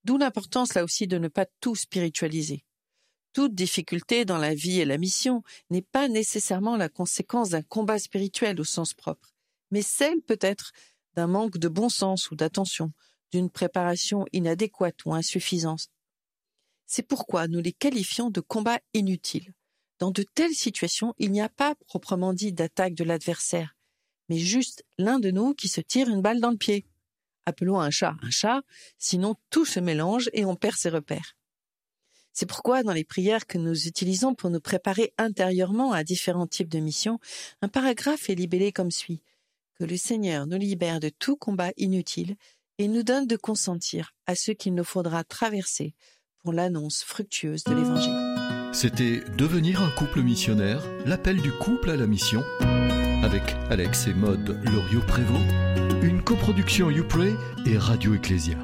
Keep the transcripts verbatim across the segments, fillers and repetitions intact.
D'où l'importance là aussi de ne pas tout spiritualiser. Toute difficulté dans la vie et la mission n'est pas nécessairement la conséquence d'un combat spirituel au sens propre, mais celle peut-être d'un manque de bon sens ou d'attention, d'une préparation inadéquate ou insuffisante. C'est pourquoi nous les qualifions de combats inutiles. Dans de telles situations, il n'y a pas proprement dit d'attaque de l'adversaire, mais juste l'un de nous qui se tire une balle dans le pied. Appelons un chat un chat, sinon tout se mélange et on perd ses repères. C'est pourquoi dans les prières que nous utilisons pour nous préparer intérieurement à différents types de missions, un paragraphe est libellé comme suit. Que le Seigneur nous libère de tout combat inutile et nous donne de consentir à ce qu'il nous faudra traverser pour l'annonce fructueuse de l'Évangile. C'était Devenir un couple missionnaire, l'appel du couple à la mission, avec Alex et Maude Loriot-Prévost, une coproduction YouPray et Radio Ecclésia.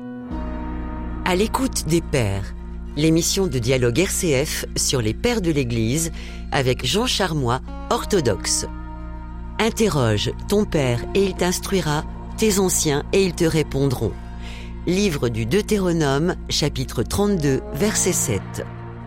À l'écoute des pères, l'émission de dialogue R C F sur les pères de l'Église avec Jean Charmois, orthodoxe. Interroge ton père et il t'instruira, tes anciens et ils te répondront. Livre du Deutéronome, chapitre trente-deux, verset sept.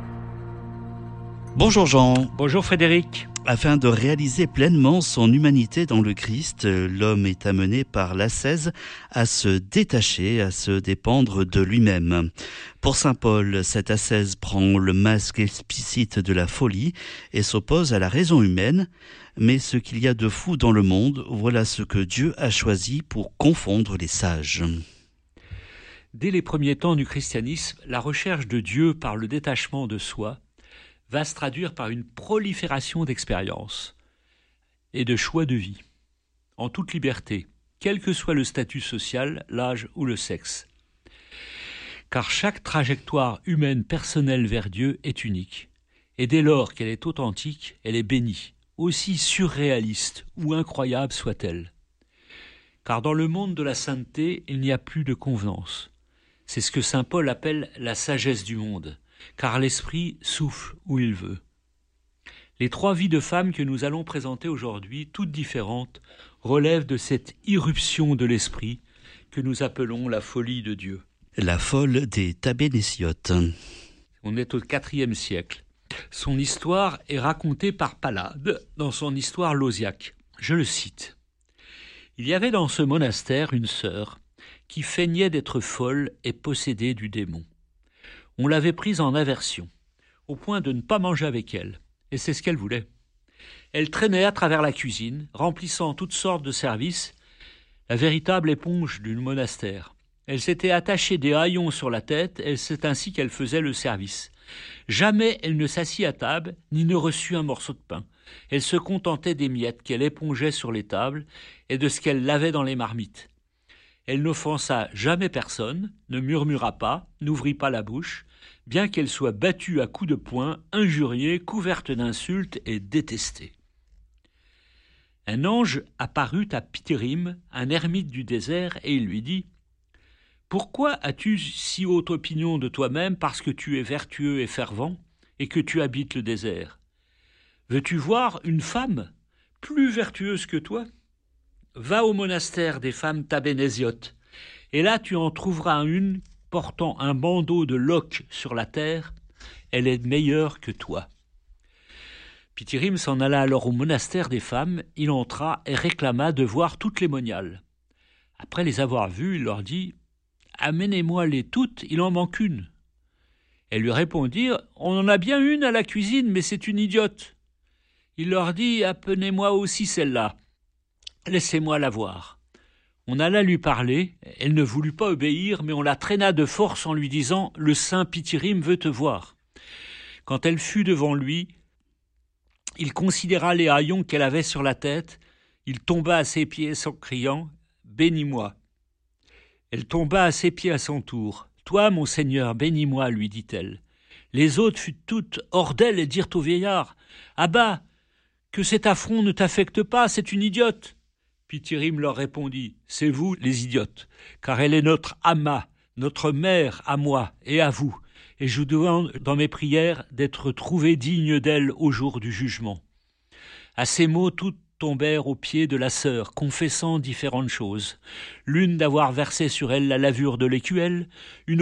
Bonjour Jean. Bonjour Frédéric. Afin de réaliser pleinement son humanité dans le Christ, l'homme est amené par l'ascèse à se détacher, à se dépendre de lui-même. Pour saint Paul, cette ascèse prend le masque explicite de la folie et s'oppose à la raison humaine. Mais ce qu'il y a de fou dans le monde, voilà ce que Dieu a choisi pour confondre les sages. Dès les premiers temps du christianisme, la recherche de Dieu par le détachement de soi va se traduire par une prolifération d'expériences et de choix de vie, en toute liberté, quel que soit le statut social, l'âge ou le sexe. Car chaque trajectoire humaine personnelle vers Dieu est unique, et dès lors qu'elle est authentique, elle est bénie, aussi surréaliste ou incroyable soit-elle. Car dans le monde de la sainteté, il n'y a plus de convenance. C'est ce que saint Paul appelle la sagesse du monde, car l'esprit souffle où il veut. Les trois vies de femmes que nous allons présenter aujourd'hui, toutes différentes, relèvent de cette irruption de l'esprit que nous appelons la folie de Dieu. La folle des Tabénéciotes. On est au quatrième siècle. Son histoire est racontée par Palade dans son histoire lausiaque. Je le cite. « Il y avait dans ce monastère une sœur qui feignait d'être folle et possédée du démon. On l'avait prise en aversion, au point de ne pas manger avec elle, et c'est ce qu'elle voulait. Elle traînait à travers la cuisine, remplissant toutes sortes de services, la véritable éponge du monastère. Elle s'était attachée des haillons sur la tête, et c'est ainsi qu'elle faisait le service. Jamais elle ne s'assit à table, ni ne reçut un morceau de pain. Elle se contentait des miettes qu'elle épongeait sur les tables et de ce qu'elle lavait dans les marmites. Elle n'offensa jamais personne, ne murmura pas, n'ouvrit pas la bouche, bien qu'elle soit battue à coups de poing, injuriée, couverte d'insultes et détestée. Un ange apparut à Pitirim, un ermite du désert, et il lui dit « Pourquoi as-tu si haute opinion de toi-même parce que tu es vertueux et fervent et que tu habites le désert ? Veux-tu voir une femme plus vertueuse que toi ? Va au monastère des femmes tabénésiotes, et là tu en trouveras une portant un bandeau de loques sur la terre. Elle est meilleure que toi. » Pitirim s'en alla alors au monastère des femmes, il entra et réclama de voir toutes les moniales. Après les avoir vues, il leur dit « Amenez-moi-les toutes, il en manque une. » Elles lui répondirent « On en a bien une à la cuisine, mais c'est une idiote. » Il leur dit « Appelez-moi aussi celle-là. Laissez-moi la voir. » On alla lui parler, elle ne voulut pas obéir, mais on la traîna de force en lui disant « Le saint Pitirim veut te voir. » Quand elle fut devant lui, il considéra les haillons qu'elle avait sur la tête, il tomba à ses pieds en criant « Bénis-moi ». Elle tomba à ses pieds à son tour. « Toi, mon Seigneur, bénis-moi, lui dit-elle. » Les autres furent toutes hors d'elle et dirent au vieillard « Ah bah, que cet affront ne t'affecte pas, c'est une idiote. » Pitirim leur répondit « C'est vous, les idiotes, car elle est notre ama, notre mère à moi et à vous, et je vous demande dans mes prières d'être trouvé digne d'elle au jour du jugement. » À ces mots, toutes tombèrent aux pieds de la sœur, confessant différentes choses. L'une d'avoir versé sur elle la lavure de l'écuelle, une